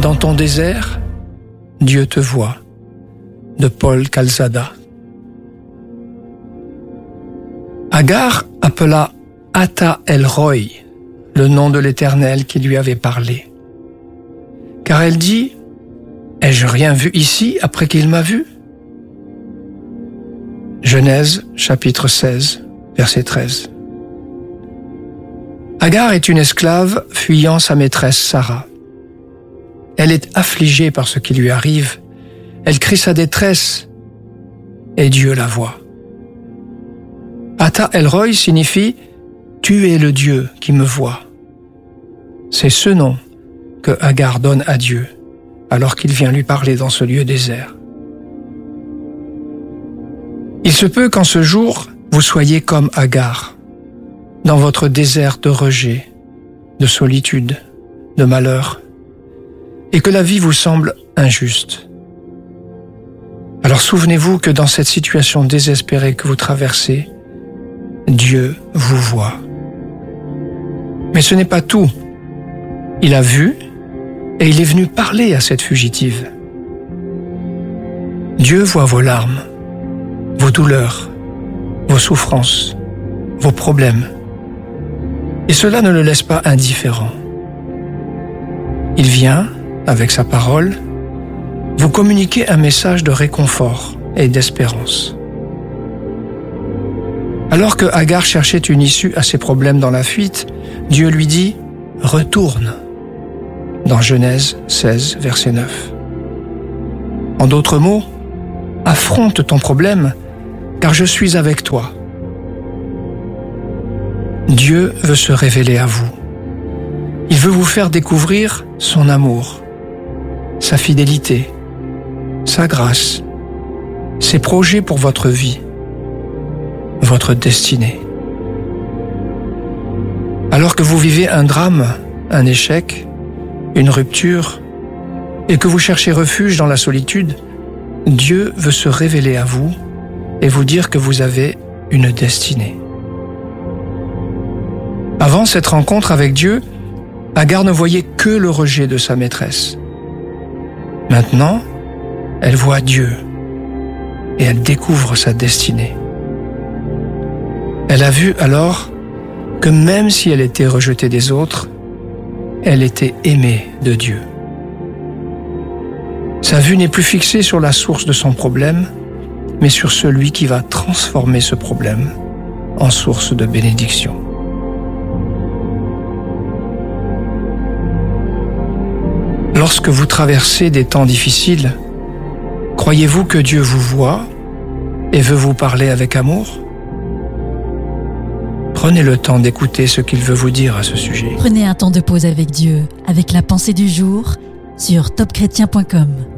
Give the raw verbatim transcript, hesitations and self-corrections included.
Dans ton désert, Dieu te voit. De Paul Calzada. Agar appela Ata El Roi, le nom de l'Éternel qui lui avait parlé. Car elle dit, « Ai-je rien vu ici après qu'il m'a vu ?» Genèse chapitre seize, verset treize. Agar est une esclave fuyant sa maîtresse Sarah. Elle est affligée par ce qui lui arrive. Elle crie sa détresse et Dieu la voit. Ata El Roi signifie « Tu es le Dieu qui me voit ». C'est ce nom que Agar donne à Dieu alors qu'il vient lui parler dans ce lieu désert. Il se peut qu'en ce jour, vous soyez comme Agar, dans votre désert de rejet, de solitude, de malheur, et que la vie vous semble injuste. Alors souvenez-vous que dans cette situation désespérée que vous traversez, Dieu vous voit. Mais ce n'est pas tout. Il a vu et il est venu parler à cette fugitive. Dieu voit vos larmes, vos douleurs, vos souffrances, vos problèmes. Et cela ne le laisse pas indifférent. Il vient, avec sa parole, vous communiquer un message de réconfort et d'espérance. Alors que Agar cherchait une issue à ses problèmes dans la fuite, Dieu lui dit « Retourne » dans Genèse seize, verset neuf. En d'autres mots, affronte ton problème, car je suis avec toi. Dieu veut se révéler à vous. Il veut vous faire découvrir son amour, sa fidélité, sa grâce, ses projets pour votre vie, votre destinée. Alors que vous vivez un drame, un échec, une rupture, et que vous cherchez refuge dans la solitude, Dieu veut se révéler à vous et vous dire que vous avez une destinée. Avant cette rencontre avec Dieu, Agar ne voyait que le rejet de sa maîtresse. Maintenant, elle voit Dieu et elle découvre sa destinée. Elle a vu alors que même si elle était rejetée des autres, elle était aimée de Dieu. Sa vue n'est plus fixée sur la source de son problème, mais sur celui qui va transformer ce problème en source de bénédiction. Lorsque vous traversez des temps difficiles, croyez-vous que Dieu vous voit et veut vous parler avec amour ? Prenez le temps d'écouter ce qu'il veut vous dire à ce sujet. Prenez un temps de pause avec Dieu, avec la pensée du jour sur top chrétien point com.